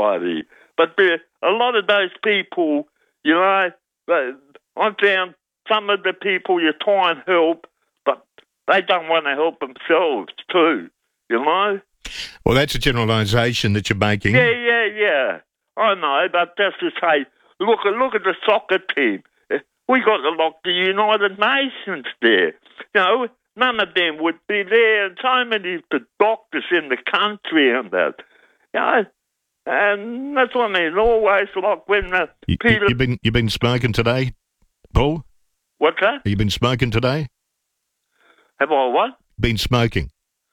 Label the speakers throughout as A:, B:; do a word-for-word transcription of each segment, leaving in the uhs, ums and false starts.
A: society. But there, a lot of those people, you know, I found some of the people you try and help, but they don't want to help themselves too, you know?
B: Well, that's a generalisation that you're making.
A: Yeah, yeah, yeah. I know, but just to say, look, look at the soccer team. We got to lock the United Nations there. You know, none of them would be there, and so many of the doctors in the country and that. You know, and that's what I mean. Always like when uh,
B: you,
A: Peter...
B: You've been, you've been smoking today, Paul?
A: What's that?
B: Have you been smoking today?
A: Have I what?
B: Been smoking.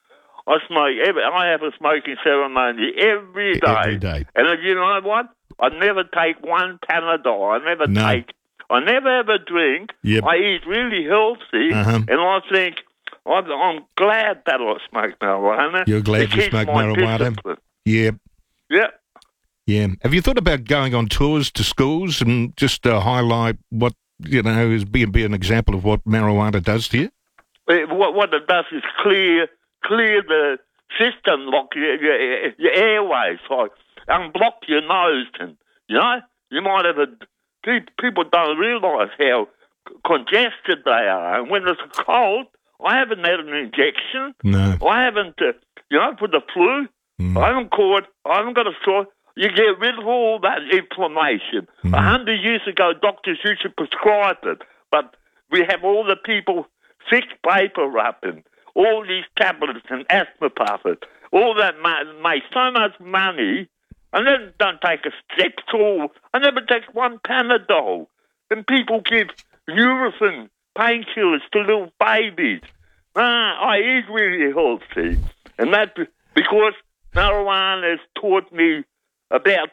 A: I smoke. Every, I have a smoking ceremony every day.
B: Every day.
A: And you know what? I never take one Panadol. I never
B: no.
A: take... I never ever drink.
B: Yep.
A: I eat really healthy,
B: uh-huh.
A: and I think I'm, I'm glad that I smoke marijuana.
B: You're glad you smoke marijuana?
A: Discipline.
B: Yeah.
A: Yeah.
B: Yeah. Have you thought about going on tours to schools and just uh, highlight what, you know, is be, be an example of what marijuana does to you?
A: It, what, what it does is clear clear the system, like your, your, your airways, like unblock your nose, and, you know, you might have a... People don't realise how congested they are. And when it's cold, I haven't had an injection.
B: No.
A: I haven't, uh, you know, for the flu. Mm. I haven't caught, I haven't got a sore. You get rid of all that inflammation. A mm. hundred years ago, doctors used to prescribe it. But we have all the people sick paper up and all these tablets and asthma puffers. All that makes so much money. I never don't take a step at all. I never take one Panadol. And people give Nurofen painkillers to little babies. Ah, I eat really healthy. And that's because marijuana has taught me about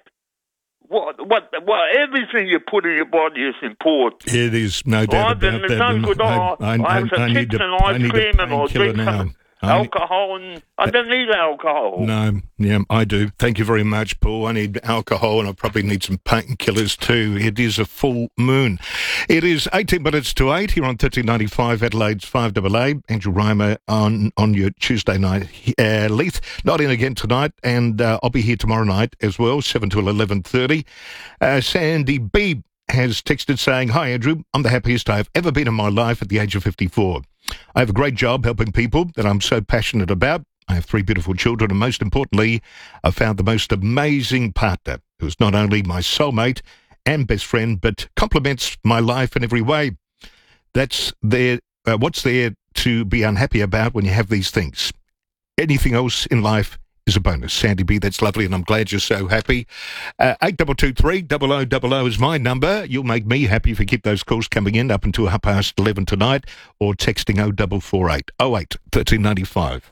A: what, what, what everything you put in your body is important.
B: It is, no doubt
A: right?
B: about
A: and
B: that.
A: No good. I, I, I, I have some chips and ice cream and I'll drink some alcohol, and I don't need alcohol.
B: No, yeah, I do. Thank you very much, Paul. I need alcohol, and I probably need some painkillers too. It is a full moon. It is eighteen minutes to eight here on thirteen ninety-five Adelaide's five A A. Andrew Reimer on, on your Tuesday night. Uh, Leith, not in again tonight, and uh, I'll be here tomorrow night as well, seven till eleven thirty. Uh, Sandy B has texted saying, "Hi, Andrew. I'm the happiest I've ever been in my life at the age of fifty-four. I have a great job helping people that I'm so passionate about. I have three beautiful children, and most importantly, I found the most amazing partner who's not only my soulmate and best friend, but complements my life in every way. That's there. Uh, what's there to be unhappy about when you have these things? Anything else in life is a bonus." Sandy B, that's lovely, and I'm glad you're so happy. Uh, eight two two three, double oh double oh is my number. You'll make me happy if you keep those calls coming in up until half past eleven tonight, or texting oh double four eight oh eight thirteen ninety-five.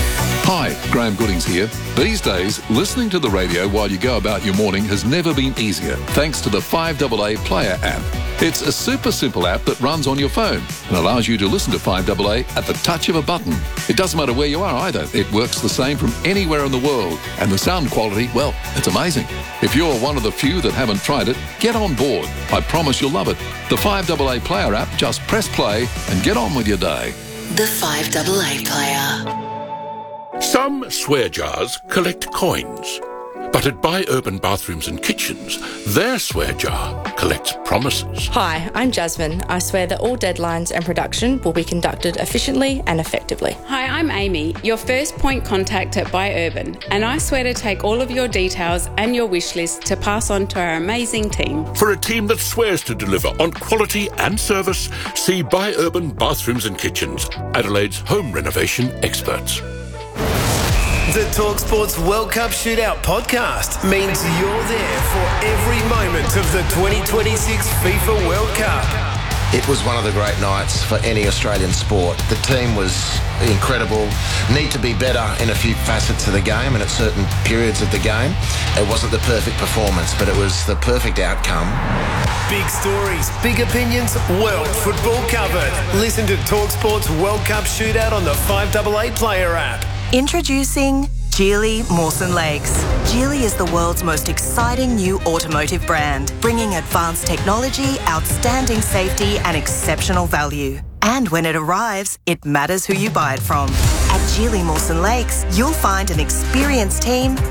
C: Hi, Graham Goodings here. These days, listening to the radio while you go about your morning has never been easier, thanks to the five A A Player app. It's a super simple app that runs on your phone and allows you to listen to five A A at the touch of a button. It doesn't matter where you are either. It works the same from anywhere in the world. And the sound quality, well, it's amazing. If you're one of the few that haven't tried it, get on board. I promise you'll love it. The five A A Player app, just press play and get on with your day.
D: The five A A Player.
E: Some swear jars collect coins, but at Buy Urban Bathrooms and Kitchens, their swear jar collects promises.
F: Hi, I'm Jasmine. I swear that all deadlines and production will be conducted efficiently and effectively.
G: Hi, I'm Amy, your first point contact at Buy Urban, and I swear to take all of your details and your wish list to pass on to our amazing team.
E: For a team that swears to deliver on quality and service, see Buy Urban Bathrooms and Kitchens, Adelaide's home renovation experts.
H: The TalkSports World Cup Shootout podcast means you're there for every moment of the twenty twenty-six FIFA World Cup.
I: It was one of the great nights for any Australian sport. The team was incredible. Need to be better in a few facets of the game and at certain periods of the game. It wasn't the perfect performance, but it was the perfect outcome.
H: Big stories, big opinions, world football covered. Listen to TalkSports World Cup Shootout on the five A A Player app.
J: Introducing Geely Mawson Lakes. Geely is the world's most exciting new automotive brand, bringing advanced technology, outstanding safety and exceptional value. And when it arrives, it matters who you buy it from. At Geely Mawson Lakes, you'll find an experienced team